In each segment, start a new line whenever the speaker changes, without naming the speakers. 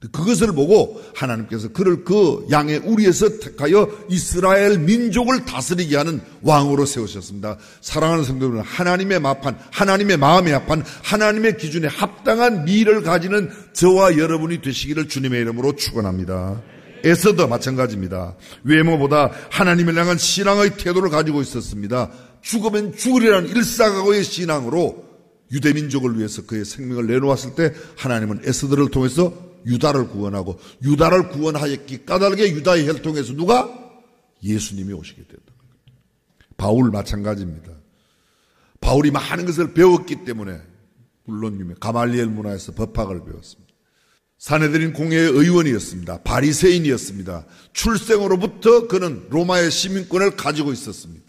그것을 보고 하나님께서 그를 그 양의 우리에서 택하여 이스라엘 민족을 다스리게 하는 왕으로 세우셨습니다. 사랑하는 성도 여러분, 하나님의 마판, 하나님의 마음에 합한 하나님의 기준에 합당한 미를 가지는 저와 여러분이 되시기를 주님의 이름으로 축원합니다. 에서도 마찬가지입니다. 외모보다 하나님을 향한 신앙의 태도를 가지고 있었습니다. 죽으면 죽으리라는 일사각오의 신앙으로 유대민족을 위해서 그의 생명을 내놓았을 때 하나님은 에스더를 통해서 유다를 구원하고 유다를 구원하였기 까닭에 유다의 혈통에서 누가? 예수님이 오시게 됐다는 겁니다. 바울 마찬가지입니다. 바울이 많은 것을 배웠기 때문에 물론 유명 가말리엘 문화에서 법학을 배웠습니다. 사내들인 공회의 의원이었습니다. 바리새인이었습니다. 출생으로부터 그는 로마의 시민권을 가지고 있었습니다.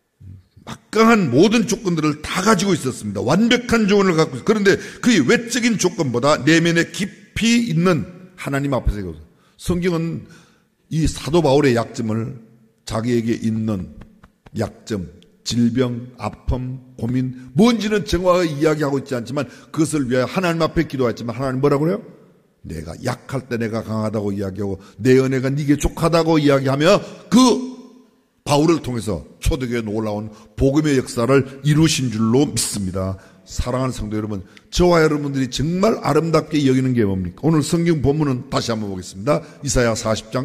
막강한 모든 조건들을 다 가지고 있었습니다. 완벽한 조건을 갖고 있었습니다. 그런데 그의 외적인 조건보다 내면에 깊이 있는 하나님 앞에서 성경은 이 사도 바울의 약점을 자기에게 있는 약점, 질병, 아픔, 고민 뭔지는 정확하게 이야기하고 있지 않지만 그것을 위하여 하나님 앞에 기도했지만 하나님 뭐라고 그래요? 내가 약할 때 내가 강하다고 이야기하고 내 은혜가 네게 족하다고 이야기하며 그 바울을 통해서 초대교회에 놀라운 복음의 역사를 이루신 줄로 믿습니다. 사랑하는 성도 여러분, 저와 여러분들이 정말 아름답게 여기는 게 뭡니까? 오늘 성경 본문은 다시 한번 보겠습니다. 이사야 40장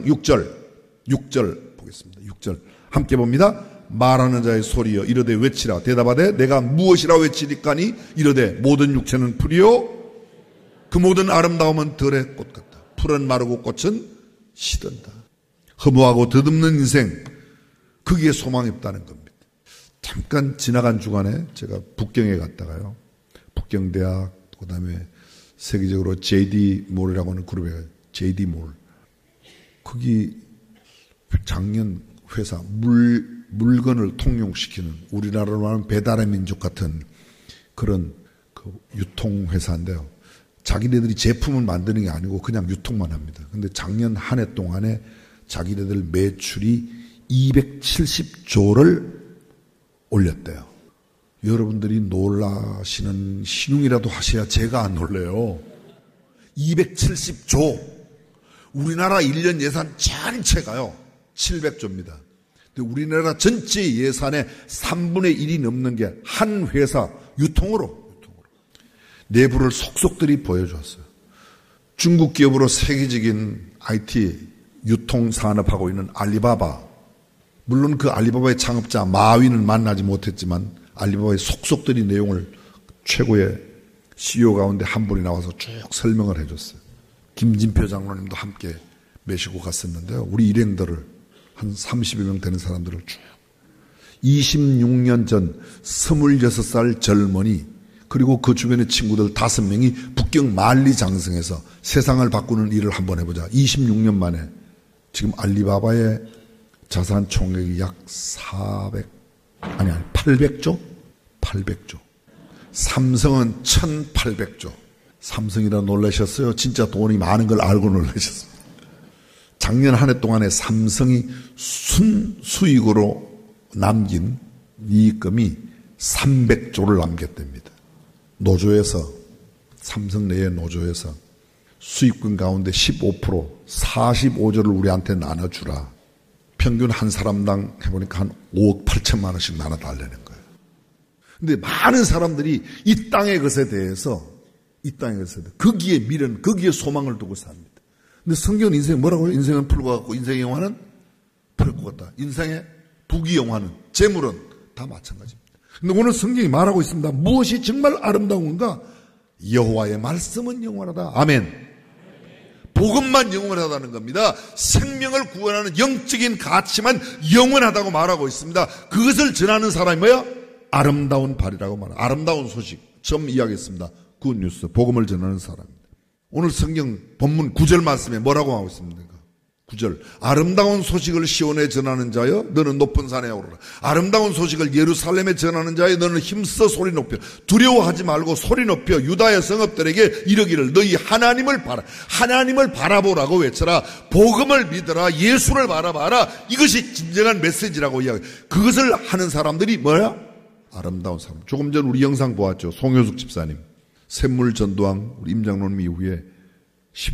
6절 보겠습니다. 6절 함께 봅니다. 말하는 자의 소리여 이르되 외치라. 대답하되 내가 무엇이라 외치리까니 이르되 모든 육체는 풀이요 그 모든 아름다움은 들의 꽃 같다. 풀은 마르고 꽃은 시든다. 허무하고 덧없는 인생, 거기에 소망이 없다는 겁니다. 잠깐 지나간 주간에 제가 북경에 갔다가요. 북경대학, 그 다음에 세계적으로 JD몰이라고 하는 그룹에 가요. JD몰. 거기 작년 회사, 물건을 통용시키는 우리나라로 말하면 배달의 민족 같은 그런 그 유통회사인데요. 자기네들이 제품을 만드는 게 아니고 그냥 유통만 합니다. 근데 작년 한 해 동안에 자기네들 매출이 270조를 올렸대요. 여러분들이 놀라시는 신용이라도 하셔야 제가 안 놀래요. 270조. 우리나라 1년 예산 전체가요. 700조입니다. 근데 우리나라 전체 예산의 3분의 1이 넘는 게 한 회사 유통으로. 내부를 속속들이 보여줬어요. 중국 기업으로 세계적인 IT 유통산업하고 있는 알리바바. 물론 그 알리바바의 창업자 마윈은 만나지 못했지만 알리바바의 속속들이 내용을 최고의 CEO 가운데 한 분이 나와서 쭉 설명을 해줬어요. 김진표 장로님도 함께 메시고 갔었는데요. 우리 일행들을 한 30여 명 되는 사람들을 쭉 26년 전 26살 젊은이 그리고 그 주변의 친구들 5명이 북경 만리장성에서 세상을 바꾸는 일을 한번 해보자. 26년 만에 지금 알리바바의 자산 총액이 약 800조? 800조. 삼성은 1800조. 삼성이라 놀라셨어요? 진짜 돈이 많은 걸 알고 놀라셨어요. 작년 한 해 동안에 삼성이 순수익으로 남긴 이익금이 300조를 남겼답니다. 노조에서, 삼성 내의 노조에서 수익금 가운데 15%, 45조를 우리한테 나눠주라. 평균 한 사람당 해보니까 한 5억 8천만 원씩 나눠달라는 거예요. 근데 많은 사람들이 이 땅의 것에 대해서, 거기에 미련, 거기에 소망을 두고 삽니다. 근데 성경은 인생 뭐라고요? 인생은 풀과 같고 인생의 영화는 풀 것 같다. 인생의 부귀영화는, 재물은 다 마찬가지입니다. 근데 오늘 성경이 말하고 있습니다. 무엇이 정말 아름다운 건가? 여호와의 말씀은 영원하다. 아멘. 복음만 영원하다는 겁니다. 생명을 구원하는 영적인 가치만 영원하다고 말하고 있습니다. 그것을 전하는 사람이 뭐야? 아름다운 발이라고 말합니다. 아름다운 소식. 처음 이야기했습니다. 굿뉴스. 복음을 전하는 사람입니다. 오늘 성경 본문 9절 말씀에 뭐라고 하고 있습니까? 9절. 아름다운 소식을 시온에 전하는 자여 너는 높은 산에 오르라. 아름다운 소식을 예루살렘에 전하는 자여 너는 힘써 소리 높여. 두려워하지 말고 소리 높여 유다의 성읍들에게 이르기를 너희 하나님을 바라보라고 외쳐라. 복음을 믿어라. 예수를 바라봐라. 이것이 진정한 메시지라고 이야기해요. 그것을 하는 사람들이 뭐야? 아름다운 사람. 조금 전 우리 영상 보았죠. 송효숙 집사님. 샘물 전도왕 우리 임 장로님 이후에